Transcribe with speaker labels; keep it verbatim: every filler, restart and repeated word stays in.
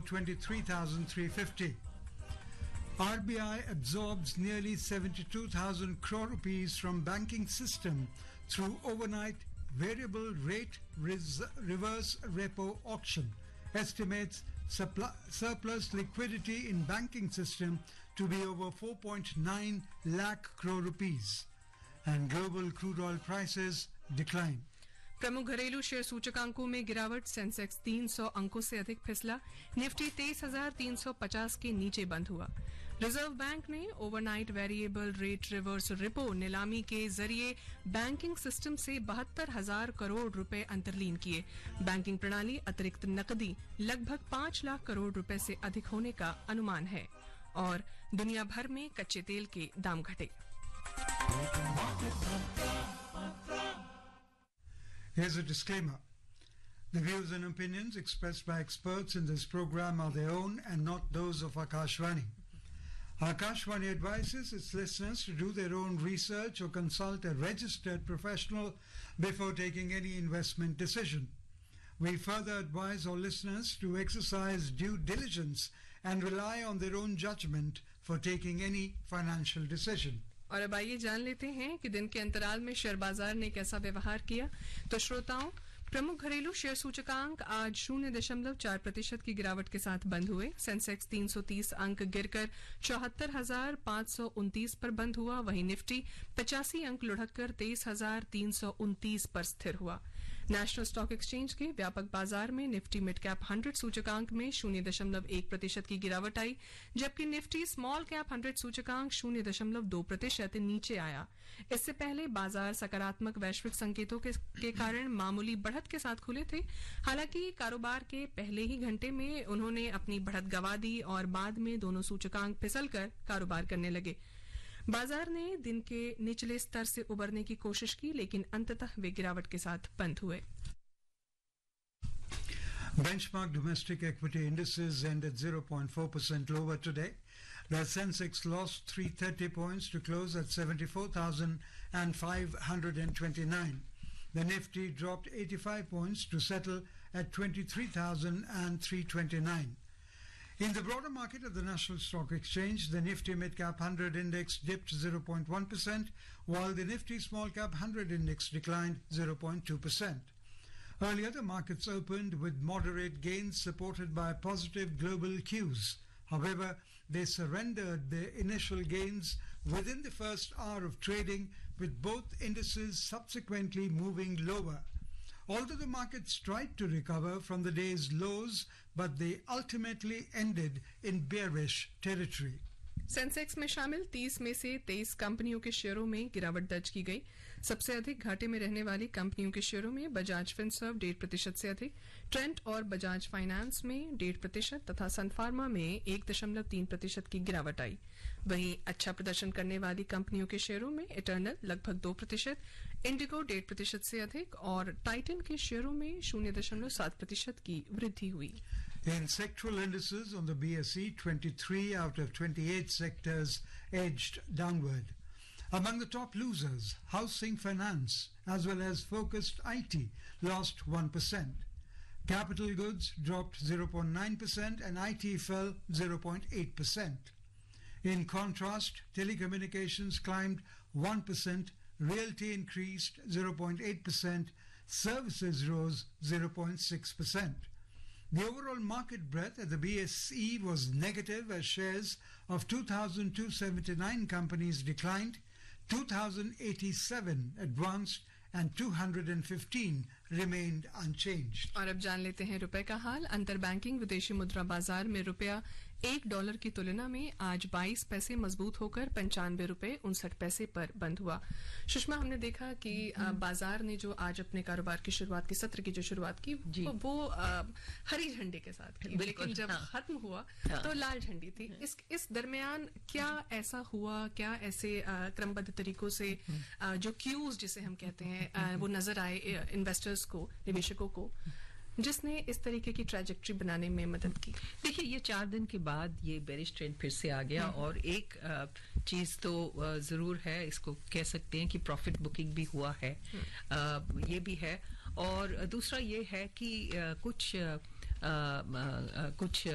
Speaker 1: twenty-three thousand three hundred fifty. R B I absorbs nearly seventy-two thousand crore rupees from banking system through overnight variable rate res- reverse repo auction. Estimates supply- surplus liquidity in banking system to be over four point nine lakh crore rupees. And global crude oil prices decline.
Speaker 2: प्रमुख घरेलू share सूचकांकों में गिरावट. Sensex तीन सौ अंकों से अधिक फिसला. निफ्टी तेईस हजार तीन सौ पचास के नीचे बंद हुआ. रिजर्व बैंक ने overnight variable rate reverse repo नीलामी के जरिए बैंकिंग सिस्टम से बहत्तर हजार करोड़ रुपए अंतर्लीन किए. बैंकिंग प्रणाली अतिरिक्त नकदी लगभग पांच लाख करोड़ रुपए से अधिक होने का अनुमान है. और दुनिया भर में कच्चे तेल के दाम घटे.
Speaker 1: Here's a disclaimer. The views and opinions expressed by experts in this program are their own and not those of Akashvani. Akashvani advises its listeners to do their own research or consult a registered professional before taking any investment decision. We further advise all listeners to exercise due diligence and rely on their own judgment for taking any financial decision.
Speaker 2: और अब आइए जान लेते हैं कि दिन के अंतराल में शेयर बाजार ने कैसा व्यवहार किया. तो श्रोताओं, प्रमुख घरेलू शेयर सूचकांक आज शून्य दशमलव चार प्रतिशत की गिरावट के साथ बंद हुए. सेंसेक्स तीन सौ तीस अंक गिरकर चौहत्तर हजार पांच सौ उनतीस पर बंद हुआ. वहीं निफ्टी पचासी अंक लुढ़ककर तेईस हजार तीन सौ उनतीस पर स्थिर हुआ. नेशनल स्टॉक एक्सचेंज के व्यापक बाजार में निफ्टी मिड कैप हंड्रेड सूचकांक में शून्य दशमलव एक प्रतिशत की गिरावट आई, जबकि निफ्टी स्मॉल कैप हंड्रेड सूचकांक शून्य दशमलव दो प्रतिशत नीचे आया. इससे पहले बाजार सकारात्मक वैश्विक संकेतों के, के कारण मामूली बढ़त के साथ खुले थे. हालांकि कारोबार के पहले ही घंटे में उन्होंने अपनी बढ़त गंवा दी और बाद में दोनों सूचकांक फिसलकर कारोबार करने लगे. बाजार ने दिन के निचले स्तर से उबरने की कोशिश की, लेकिन अंततः वे गिरावट के साथ बंद हुए.
Speaker 1: Benchmark domestic equity indices ended zero point four percent lower today. The Sensex lost three hundred thirty points to close at seventy-four thousand five hundred twenty-nine. The Nifty dropped eighty-five points to settle at twenty-three thousand three hundred twenty-nine. In the broader market of the National Stock Exchange, the Nifty Mid-Cap one hundred Index dipped zero point one percent, while the Nifty Small Cap one hundred Index declined zero point two percent. Earlier, the markets opened with moderate gains supported by positive global cues. However, they surrendered their initial gains within the first hour of trading, with both indices subsequently moving lower. Although the markets tried to recover from the day's lows, but they ultimately ended in bearish territory.
Speaker 2: Sensex में शामिल तीस में से तेईस कंपनियों के शेयरों में गिरावट दर्ज की गई. सबसे अधिक घाटे में रहने वाली कंपनियों के शेयरों में बजाज फिनसर्व डेढ़ प्रतिशत से अधिक, ट्रेंट और बजाज फाइनेंस में डेढ़ प्रतिशत तथा सन फार्मा में एक दशमलव तीन प्रतिशत की गिरावट आई. वहीं अच्छा प्रदर्शन करने वाली कंपनियों के शेयरों में इटर्नल लगभग दो प्रतिशत, इंडिगो डेढ़ प्रतिशत से अधिक और टाइटन के शेयरों में शून्य दशमलव सात प्रतिशत की वृद्धि हुई.
Speaker 1: In sectoral indices on the B S E, twenty-three out of twenty-eight sectors edged downward. Among the top losers, housing finance as well as focused I T lost one percent. Capital goods dropped zero point nine percent and I T fell zero point eight percent. In contrast, telecommunications climbed one percent, realty increased zero point eight percent, services rose zero point six percent. The overall market breadth at the B S E was negative as shares of two thousand two hundred seventy-nine companies declined, two thousand eighty-seven advanced and two hundred fifteen remained unchanged.
Speaker 2: और अब जान लेते हैं रुपए का हाल. अंतर banking विदेशी मुद्रा बाजार में रुपया एक डॉलर की तुलना में आज बाईस पैसे मजबूत होकर पंचानवे रुपए उनसठ पैसे पर बंद हुआ. सुषमा, हमने देखा कि बाजार ने जो आज अपने कारोबार की शुरुआत की सत्र की जो शुरुआत की वो, वो आ, हरी झंडे के साथ की, लेकिन जब हाँ. खत्म हुआ हाँ. तो लाल झंडी थी. इस इस दरमियान क्या ऐसा हुआ, क्या ऐसे क्रमबद्ध तरीकों से आ, जो क्यूज जिसे हम कहते हैं आ, वो नजर आए इन्वेस्टर्स को, निवेशकों को, जिसने इस तरीके की ट्रैजेक्टरी बनाने में मदद की?
Speaker 3: देखिए, ये चार दिन के बाद ये बेरिश ट्रेंड फिर से आ गया और एक चीज तो जरूर है, इसको कह सकते हैं कि प्रॉफिट बुकिंग भी हुआ है, ये भी है. और दूसरा ये है कि कुछ कुछ